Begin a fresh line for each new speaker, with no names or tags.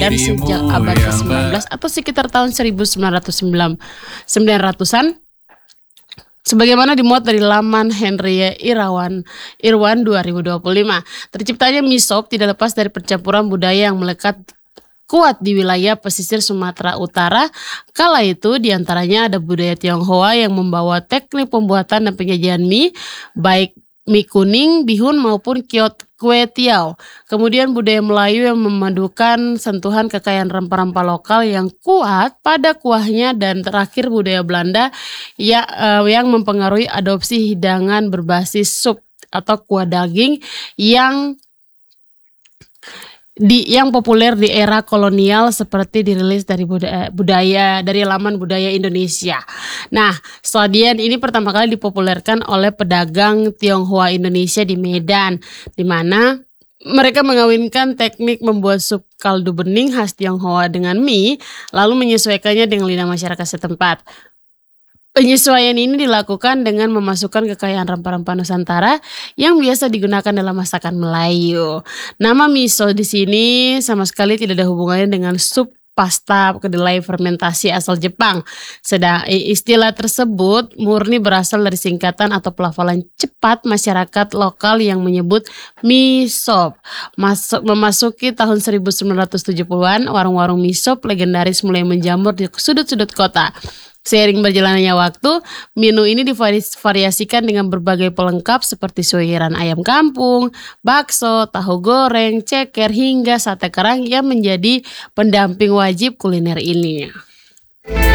Medan sejak abad ke-19 atau sekitar tahun 1900-an. Sebagaimana dimuat dari laman Henry Irwan 2025. Terciptanya mie sop tidak lepas dari percampuran budaya yang melekat kuat di wilayah pesisir Sumatera Utara. Kala itu diantaranya ada budaya Tionghoa yang membawa teknik pembuatan dan penyajian mie, baik mie kuning, bihun maupun kue tiaw. Kemudian budaya Melayu yang memadukan sentuhan kekayaan rempah-rempah lokal yang kuat pada kuahnya, dan terakhir budaya Belanda yang mempengaruhi adopsi hidangan berbasis sup atau kuah daging yang populer di era kolonial, seperti dirilis dari dari laman Budaya Indonesia. Nah, sajian ini pertama kali dipopulerkan oleh pedagang Tionghoa Indonesia di Medan, di mana mereka mengawinkan teknik membuat sup kaldu bening khas Tionghoa dengan mie, lalu menyesuaikannya dengan lidah masyarakat setempat. Penyesuaian ini dilakukan dengan memasukkan kekayaan rempah-rempah Nusantara yang biasa digunakan dalam masakan Melayu. Nama miso di sini sama sekali tidak ada hubungannya dengan sup pasta kedelai fermentasi asal Jepang. Istilah tersebut murni berasal dari singkatan atau pelafalan cepat masyarakat lokal yang menyebut mie sop. Memasuki tahun 1970-an, warung-warung mie sop legendaris mulai menjamur di sudut-sudut kota. Seiring berjalannya waktu, menu ini divariasikan dengan berbagai pelengkap seperti suiran ayam kampung, bakso, tahu goreng, ceker, hingga sate kerang yang menjadi pendamping wajib kuliner ini.